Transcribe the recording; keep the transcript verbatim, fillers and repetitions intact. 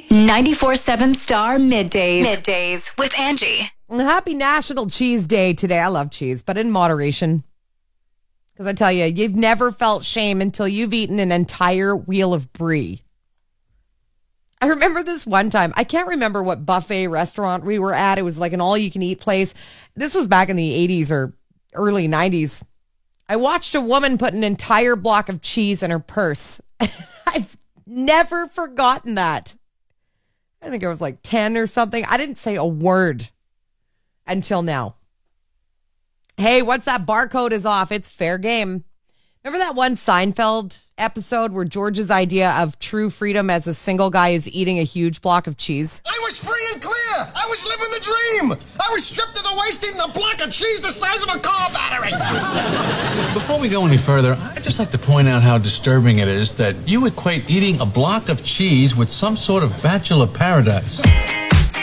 ninety-four seven Star Middays. Middays with Angie. Happy National Cheese Day today. I love cheese, but in moderation. Because I tell you, you've never felt shame until you've eaten an entire wheel of brie. I remember this one time. I can't remember what buffet restaurant we were at. It was like an all-you-can-eat place. This was back in the eighties or early nineties. I watched a woman put an entire block of cheese in her purse. I've never forgotten that. I think I was like ten or something. I didn't say a word until now. Hey, once that barcode is off, it's fair game. Remember that one Seinfeld episode where George's idea of true freedom as a single guy is eating a huge block of cheese? I was free and clear. I was living the dream. I was stripped to the waist eating a block of cheese the size of a car battery. Before we go any further, I'd just like to point out how disturbing it is that you equate eating a block of cheese with some sort of bachelor paradise.